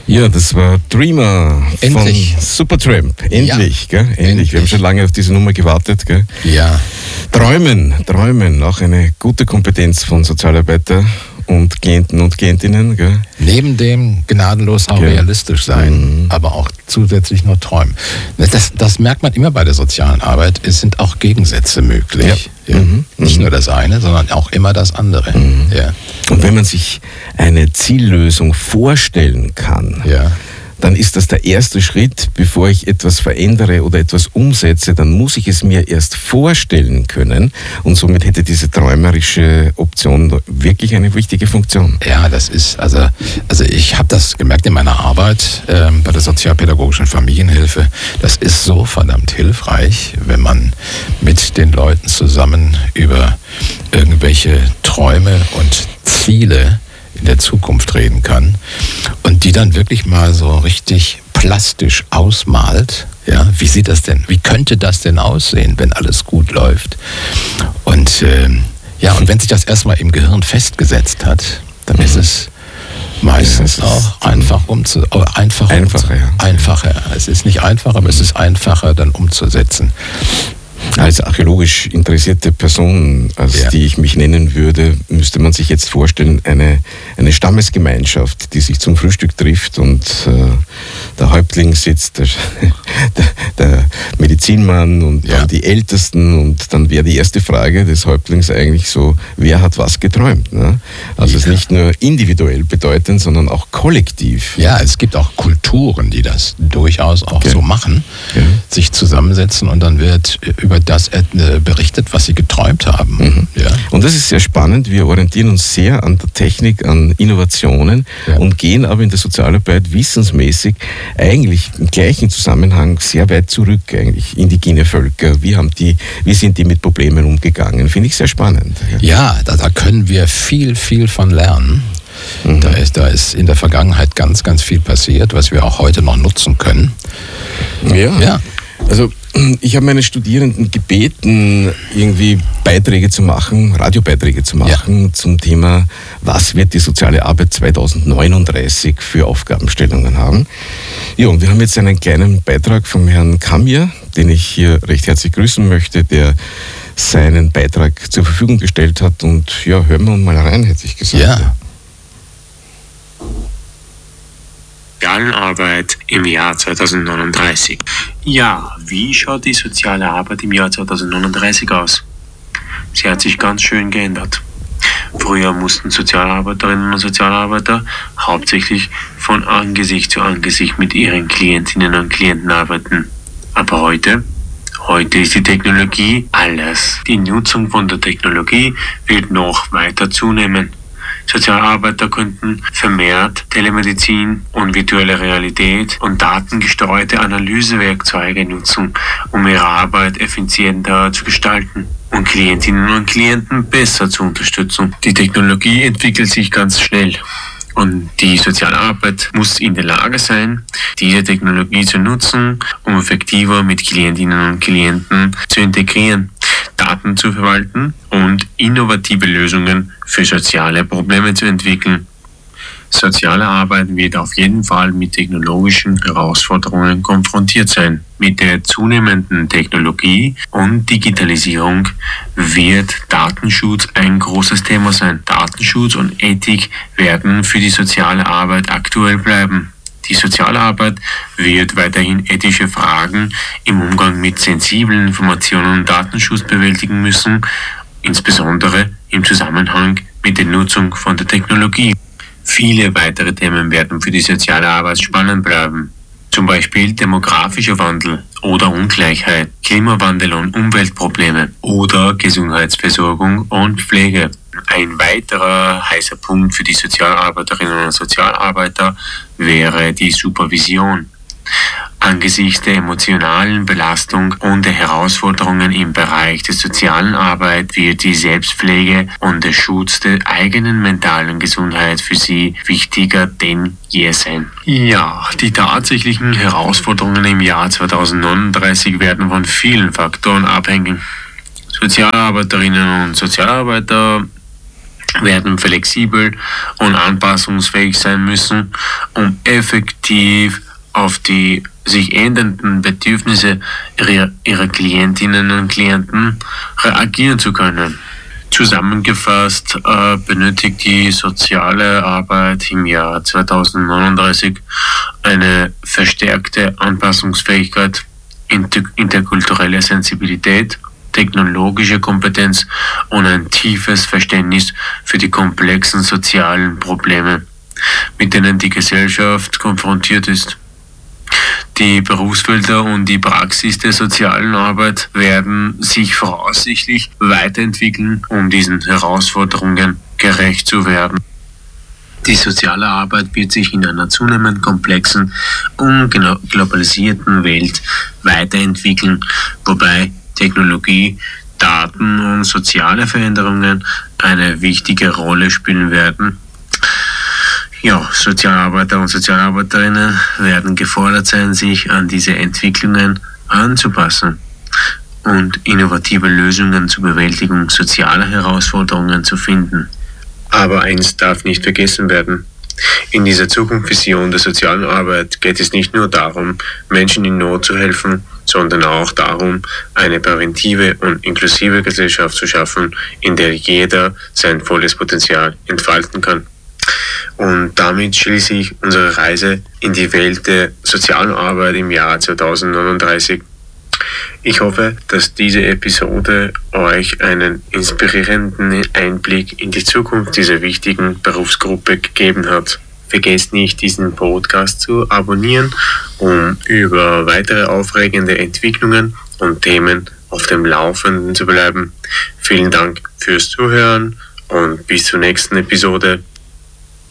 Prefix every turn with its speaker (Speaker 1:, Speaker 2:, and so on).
Speaker 1: Ja, das war Dreamer
Speaker 2: Endlich.
Speaker 1: von Supertramp. Endlich,
Speaker 2: Ja.
Speaker 1: gell? Endlich. Wir haben schon lange auf diese Nummer gewartet, gell?
Speaker 2: Ja.
Speaker 1: Träumen, auch eine gute Kompetenz von Sozialarbeiter und Klienten und Klientinnen, gell?
Speaker 2: Neben dem gnadenlos auch
Speaker 1: Ja.
Speaker 2: realistisch sein, aber auch zusätzlich noch träumen. Das merkt man immer bei der sozialen Arbeit. Es sind auch Gegensätze möglich. Ja. Nicht nur das eine, sondern auch immer das andere. Ja.
Speaker 1: Und wenn man sich eine Ziellösung vorstellen kann,
Speaker 2: Ja.
Speaker 1: dann ist das der erste Schritt, bevor ich etwas verändere oder etwas umsetze, dann muss ich es mir erst vorstellen können und somit hätte diese träumerische Option wirklich eine wichtige Funktion.
Speaker 2: Ja, das ist, also ich habe das gemerkt in meiner Arbeit bei der sozialpädagogischen Familienhilfe. Das ist so verdammt hilfreich, wenn man mit den Leuten zusammen über irgendwelche Träume und Ziele in der Zukunft reden kann und die dann wirklich mal so richtig plastisch ausmalt. Ja, wie könnte das denn aussehen, wenn alles gut läuft? Und und wenn sich das erstmal im Gehirn festgesetzt hat, dann ist es meistens auch einfacher. Es ist nicht einfach, aber es ist einfacher dann umzusetzen.
Speaker 1: Als archäologisch interessierte Person, die ich mich nennen würde, müsste man sich jetzt vorstellen, eine Stammesgemeinschaft, die sich zum Frühstück trifft und der Häuptling sitzt, der Medizinmann und dann die Ältesten und dann wäre die erste Frage des Häuptlings eigentlich so, wer hat was geträumt? Ne? Also es ist nicht nur individuell bedeutend, sondern auch kollektiv.
Speaker 2: Ja, es gibt auch Kulturen, die das durchaus auch so machen, sich zusammensetzen und dann wird über das berichtet, was sie geträumt haben. Ja.
Speaker 1: Und das ist sehr spannend. Wir orientieren uns sehr an der Technik, an Innovationen und gehen aber in der Sozialarbeit wissensmäßig eigentlich im gleichen Zusammenhang sehr weit zurück eigentlich. Indigene Völker, wie sind die mit Problemen umgegangen? Finde ich sehr spannend.
Speaker 2: Ja, da können wir viel von lernen. Da ist in der Vergangenheit ganz, ganz viel passiert, was wir auch heute noch nutzen können.
Speaker 1: Ja. Also ich habe meine Studierenden gebeten, irgendwie Beiträge zu machen, Radiobeiträge zu machen zum Thema, was wird die soziale Arbeit 2039 für Aufgabenstellungen haben. Ja, und wir haben jetzt einen kleinen Beitrag vom Herrn Kamir, den ich hier recht herzlich grüßen möchte, der seinen Beitrag zur Verfügung gestellt hat. Und ja, hören wir mal rein, hätte ich gesagt.
Speaker 2: Ja.
Speaker 3: Arbeit im Jahr 2039. Ja, wie schaut die soziale Arbeit im Jahr 2039 aus? Sie hat sich ganz schön geändert. Früher mussten Sozialarbeiterinnen und Sozialarbeiter hauptsächlich von Angesicht zu Angesicht mit ihren Klientinnen und Klienten arbeiten. Aber heute ist die Technologie alles. Die Nutzung von der Technologie wird noch weiter zunehmen. Sozialarbeiter könnten vermehrt Telemedizin und virtuelle Realität und datengesteuerte Analysewerkzeuge nutzen, um ihre Arbeit effizienter zu gestalten und Klientinnen und Klienten besser zu unterstützen. Die Technologie entwickelt sich ganz schnell. Und die Sozialarbeit muss in der Lage sein, diese Technologie zu nutzen, um effektiver mit Klientinnen und Klienten zu integrieren, Daten zu verwalten und innovative Lösungen für soziale Probleme zu entwickeln. Soziale Arbeit wird auf jeden Fall mit technologischen Herausforderungen konfrontiert sein. Mit der zunehmenden Technologie und Digitalisierung wird Datenschutz ein großes Thema sein. Datenschutz und Ethik werden für die soziale Arbeit aktuell bleiben. Die soziale Arbeit wird weiterhin ethische Fragen im Umgang mit sensiblen Informationen und Datenschutz bewältigen müssen, insbesondere im Zusammenhang mit der Nutzung von der Technologie. Viele weitere Themen werden für die soziale Arbeit spannend bleiben. Zum Beispiel demografischer Wandel oder Ungleichheit, Klimawandel und Umweltprobleme oder Gesundheitsversorgung und Pflege. Ein weiterer heißer Punkt für die Sozialarbeiterinnen und Sozialarbeiter wäre die Supervision. Angesichts der emotionalen Belastung und der Herausforderungen im Bereich der sozialen Arbeit wird die Selbstpflege und der Schutz der eigenen mentalen Gesundheit für sie wichtiger denn je sein. Ja, die tatsächlichen Herausforderungen im Jahr 2039 werden von vielen Faktoren abhängen. Sozialarbeiterinnen und Sozialarbeiter werden flexibel und anpassungsfähig sein müssen, um effektiv auf die sich ändernden Bedürfnisse ihrer Klientinnen und Klienten reagieren zu können. Zusammengefasst benötigt die soziale Arbeit im Jahr 2039 eine verstärkte Anpassungsfähigkeit, interkulturelle Sensibilität, technologische Kompetenz und ein tiefes Verständnis für die komplexen sozialen Probleme, mit denen die Gesellschaft konfrontiert ist. Die Berufsfelder und die Praxis der sozialen Arbeit werden sich voraussichtlich weiterentwickeln, um diesen Herausforderungen gerecht zu werden. Die soziale Arbeit wird sich in einer zunehmend komplexen und globalisierten Welt weiterentwickeln, wobei Technologie, Daten und soziale Veränderungen eine wichtige Rolle spielen werden. Ja, Sozialarbeiter und Sozialarbeiterinnen werden gefordert sein, sich an diese Entwicklungen anzupassen und innovative Lösungen zur Bewältigung sozialer Herausforderungen zu finden. Aber eins darf nicht vergessen werden. In dieser Zukunftsvision der sozialen Arbeit geht es nicht nur darum, Menschen in Not zu helfen, sondern auch darum, eine präventive und inklusive Gesellschaft zu schaffen, in der jeder sein volles Potenzial entfalten kann. Und damit schließe ich unsere Reise in die Welt der sozialen Arbeit im Jahr 2039. Ich hoffe, dass diese Episode euch einen inspirierenden Einblick in die Zukunft dieser wichtigen Berufsgruppe gegeben hat. Vergesst nicht, diesen Podcast zu abonnieren, um über weitere aufregende Entwicklungen und Themen auf dem Laufenden zu bleiben. Vielen Dank fürs Zuhören und bis zur nächsten Episode.